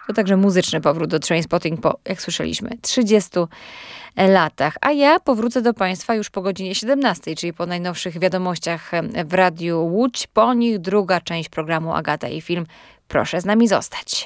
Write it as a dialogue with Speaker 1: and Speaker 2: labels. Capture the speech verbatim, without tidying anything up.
Speaker 1: To także muzyczny powrót do Trainspotting po, jak słyszeliśmy, trzydziestu latach. A ja powrócę do Państwa już po godzinie siedemnastej, czyli po najnowszych wiadomościach w Radiu Łódź. Po nich druga część programu Agata i Film. Proszę z nami zostać.